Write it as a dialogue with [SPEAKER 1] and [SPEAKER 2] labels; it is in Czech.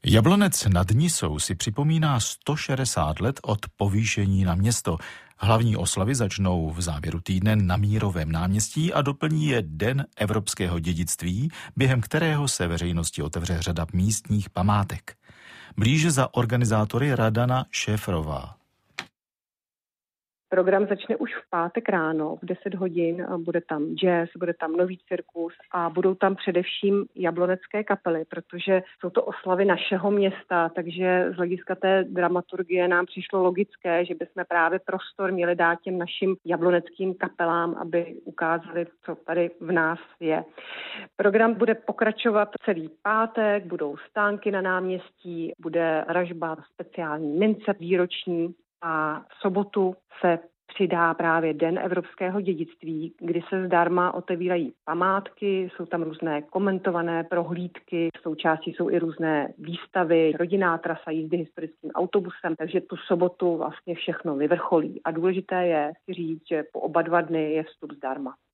[SPEAKER 1] Jablonec nad Nisou si připomíná 160 let od povýšení na město. Hlavní oslavy začnou v závěru týdne na Mírovém náměstí a doplní je Den evropského dědictví, během kterého se veřejnosti otevře řada místních památek. Blíže za organizátory Radana Šéfrová.
[SPEAKER 2] Program začne už v pátek ráno v 10 hodin. Bude tam jazz, bude tam nový cirkus a budou tam především jablonecké kapely, protože jsou to oslavy našeho města, takže z hlediska té dramaturgie nám přišlo logické, že bychom právě prostor měli dát těm našim jabloneckým kapelám, aby ukázali, co tady v nás je. Program bude pokračovat celý pátek, budou stánky na náměstí, bude ražba speciální mince výroční, a v sobotu se přidá právě Den evropského dědictví, kdy se zdarma otevírají památky, jsou tam různé komentované prohlídky, součástí jsou i různé výstavy, rodinná trasa, jízdy historickým autobusem, takže tu sobotu vlastně všechno vyvrcholí. A důležité je si říct, že po oba 2 dny je vstup zdarma.